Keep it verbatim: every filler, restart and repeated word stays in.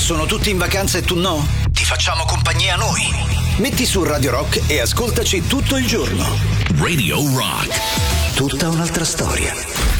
Sono tutti in vacanza e tu no? Ti facciamo compagnia noi. Metti su Radio Rock e ascoltaci tutto il giorno. Radio Rock. Tutta un'altra storia.